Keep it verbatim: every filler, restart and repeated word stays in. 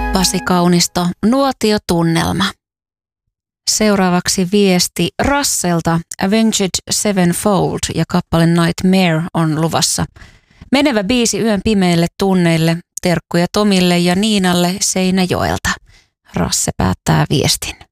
Pasi Kaunisto, Nuotiotunnelma. Seuraavaksi viesti Rasselta. Avenged Sevenfold ja kappale Nightmare on luvassa. Menevä biisi yön pimeille tunneille. Terkkuja Tomille ja Niinalle Seinäjoelta. Rasse päättää viestin.